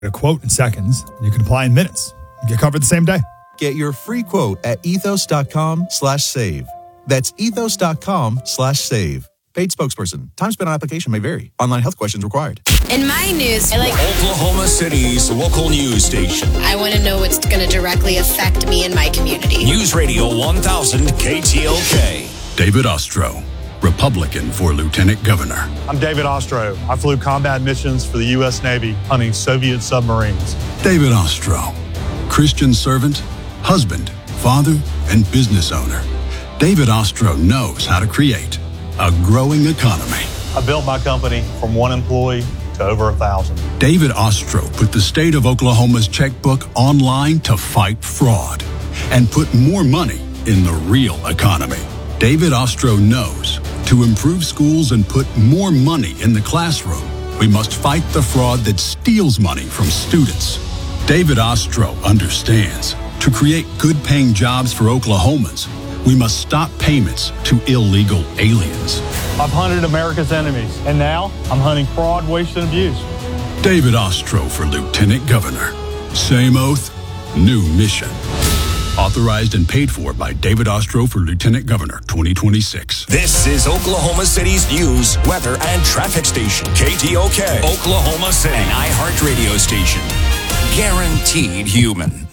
A quote in seconds, and you can apply in minutes. You get covered the same day. Get your free quote at ethos.com/save. That's ethos.com/save. Paid spokesperson. Time spent on application may vary. Online health questions required. In my news, I like Oklahoma City's local news station. I want to know what's going to directly affect me and my community. News Radio 1000 KTLK. David Ostro, Republican for Lieutenant Governor. I'm David Ostro. I flew combat missions for the U.S. Navy hunting Soviet submarines. David Ostro, Christian servant, husband, father, and business owner. David Ostro knows how to create a growing economy. I built my company from one employee to over 1,000. David Ostro put the state of Oklahoma's checkbook online to fight fraud and put more money in the real economy. David Ostro knows to improve schools and put more money in the classroom, we must fight the fraud that steals money from students. David Ostro understands to create good-paying jobs for Oklahomans, we must stop payments to illegal aliens. I've hunted America's enemies, and now I'm hunting fraud, waste, and abuse. David Ostro for Lieutenant Governor. Same oath, new mission. Authorized and paid for by David Ostro for Lieutenant Governor 2026. This is Oklahoma City's news, weather, and traffic station. KTOK, Oklahoma City, an iHeart radio station. Guaranteed human.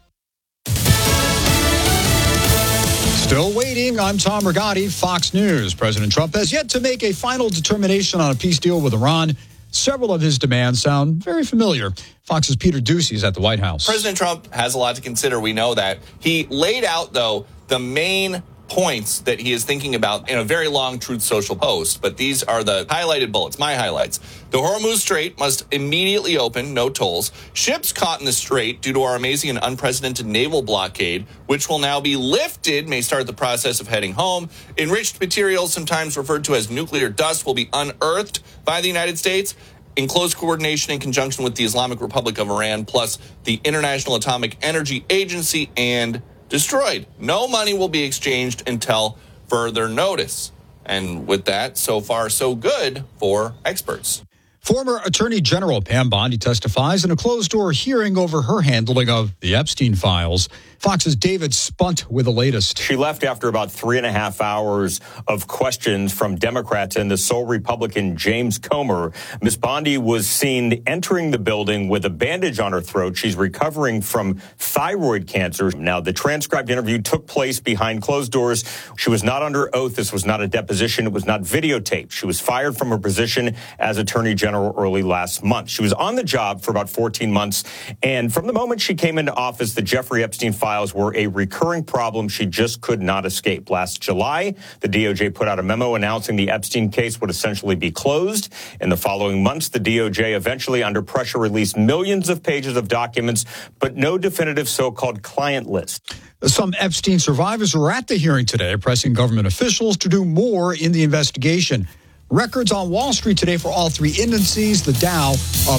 Still waiting. I'm Tom Rigotti, Fox News. President Trump has yet to make a final determination on a peace deal with Iran. Several of his demands sound very familiar. Fox's Peter Doocy is at the White House. President Trump has a lot to consider. We know that. He laid out, though, the main points that he is thinking about in a very long Truth Social post. But these are the highlighted bullets, my highlights. The Hormuz Strait must immediately open, no tolls. Ships caught in the strait due to our amazing and unprecedented naval blockade, which will now be lifted, may start the process of heading home. Enriched materials, sometimes referred to as nuclear dust, will be unearthed by the United States in close coordination in conjunction with the Islamic Republic of Iran, plus the International Atomic Energy Agency, and destroyed. No money will be exchanged until further notice. And with that, so far, so good for experts. Former Attorney General Pam Bondi testifies in a closed-door hearing over her handling of the Epstein files. Fox's David Spunt with the latest. She left after about 3.5 hours of questions from Democrats and the sole Republican James Comer. Ms. Bondi was seen entering the building with a bandage on her throat. She's recovering from thyroid cancer. Now, the transcribed interview took place behind closed doors. She was not under oath. This was not a deposition. It was not videotaped. She was fired from her position as Attorney General early last month. She was on the job for about 14 months. And from the moment she came into office, the Jeffrey Epstein files were a recurring problem she just could not escape. Last July, the DOJ put out a memo announcing the Epstein case would essentially be closed. In the following months, the DOJ eventually, under pressure, released millions of pages of documents, but no definitive so-called client list. Some Epstein survivors are at the hearing today, pressing government officials to do more in the investigation. Records on Wall Street today for all three indices. The Dow up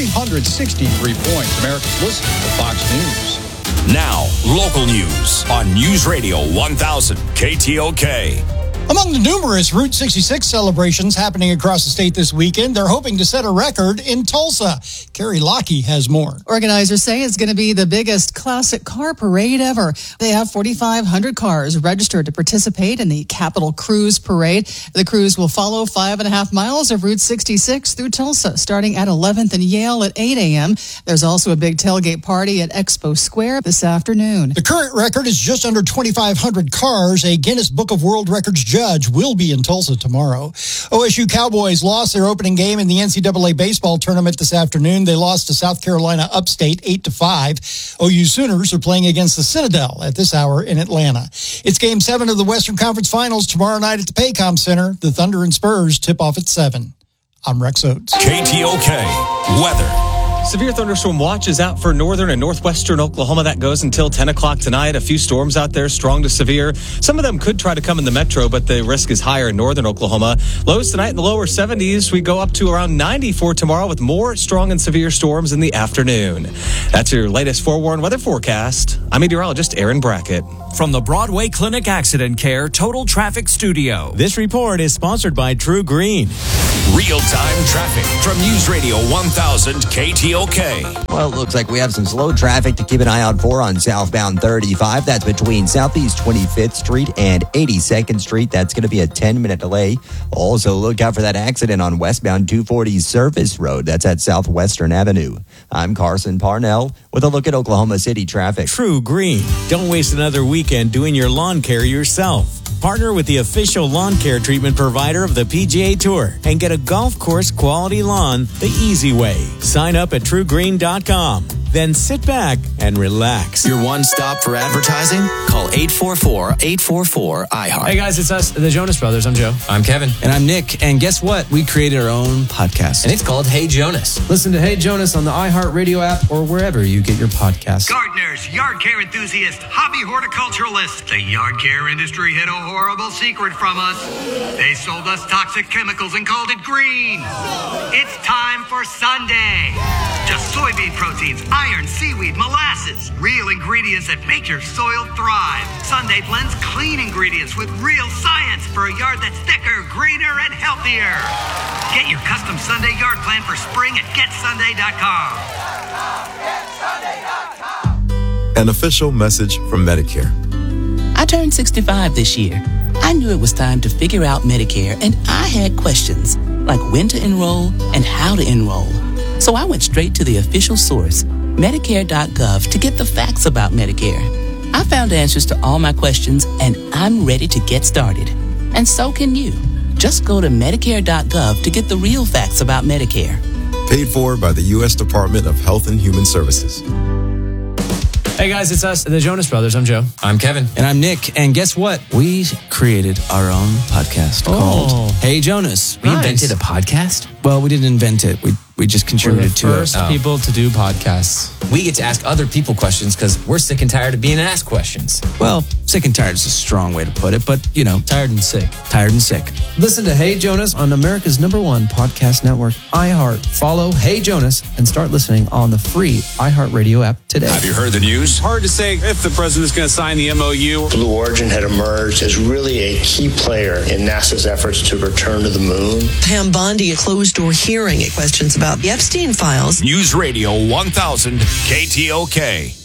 363 points. America's listening to Fox News. Now, local news on News Radio 1000 KTOK. Among the numerous Route 66 celebrations happening across the state this weekend, they're hoping to set a record in Tulsa. Carrie Lockey has more. Organizers say it's going to be the biggest classic car parade ever. They have 4,500 cars registered to participate in the Capitol Cruise Parade. The cruise will follow 5.5 miles of Route 66 through Tulsa, starting at 11th and Yale at 8 a.m. There's also a big tailgate party at Expo Square this afternoon. The current record is just under 2,500 cars. A Guinness Book of World Records judge will be in Tulsa tomorrow. OSU Cowboys lost their opening game in the NCAA baseball tournament this afternoon. They lost to South Carolina Upstate 8-5. OU Sooners are playing against the Citadel at this hour in Atlanta. It's Game 7 of the Western Conference Finals tomorrow night at the Paycom Center. The Thunder and Spurs tip off at 7. I'm Rex Oates. KTOK weather. Severe thunderstorm watch is out for northern and northwestern Oklahoma. That goes until 10 o'clock tonight. A few storms out there, strong to severe. Some of them could try to come in the metro, but the risk is higher in northern Oklahoma. Lows tonight in the lower 70s. We go up to around 90 for tomorrow with more strong and severe storms in the afternoon. That's your latest forewarned weather forecast. I'm meteorologist Aaron Brackett. From the Broadway Clinic Accident Care Total Traffic Studio. This report is sponsored by True Green. Real-time traffic from News Radio 1000 KT. KTOK. Well, it looks like we have some slow traffic to keep an eye out for on southbound 35. That's between Southeast 25th Street and 82nd Street. That's going to be a 10-minute delay. Also, look out for that accident on westbound 240 Service Road. That's at Southwestern Avenue. I'm Carson Parnell with a look at Oklahoma City traffic. True Green. Don't waste another weekend doing your lawn care yourself. Partner with the official lawn care treatment provider of the PGA Tour and get a golf course quality lawn the easy way. Sign up at truegreen.com. Then sit back and relax. Your one stop for advertising? Call 844-844-IHEART. Hey guys, it's us, the Jonas Brothers. I'm Joe. I'm Kevin. And I'm Nick. And guess what? We created our own podcast. And it's called Hey Jonas. Listen to Hey Jonas on the iHeartRadio app or wherever you get your podcasts. Gardeners, yard care enthusiasts, hobby horticulturalists. The yard care industry hid a horrible secret from us. They sold us toxic chemicals and called it green. It's time for Sunday. Just soybean proteins, iron, seaweed, molasses. Real ingredients that make your soil thrive. Sunday blends clean ingredients with real science for a yard that's thicker, greener, and healthier. Get your custom Sunday yard plan for spring at GetSunday.com. An official message from Medicare. I turned 65 this year. I knew it was time to figure out Medicare, and I had questions like when to enroll and how to enroll. So I went straight to the official source, Medicare.gov, to get the facts about Medicare. I found answers to all my questions, and I'm ready to get started. And so can you. Just go to Medicare.gov to get the real facts about Medicare. Paid for by the U.S. Department of Health and Human Services. Hey guys, it's us, the Jonas Brothers. I'm Joe. I'm Kevin. And I'm Nick. And guess what? We created our own podcast called Hey Jonas. We invented a podcast? Well, we didn't invent it. We just contributed to it. First people to do podcasts. We get to ask other people questions because we're sick and tired of being asked questions. Well, sick and tired is a strong way to put it, but, you know. Tired and sick. Tired and sick. Listen to Hey Jonas on America's #1 podcast network, iHeart. Follow Hey Jonas and start listening on the free iHeartRadio app today. Have you heard the news? Hard to say if the president's going to sign the MOU. Blue Origin had emerged as really a key player in NASA's efforts to return to the moon. Pam Bondi, a closed-door hearing at questions about the Epstein files. News Radio 1000 KTOK.